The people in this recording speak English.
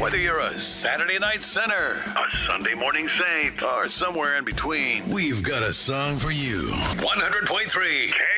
Whether you're a Saturday night sinner, A Sunday morning saint. or somewhere in between, we've got a song for you. 100.3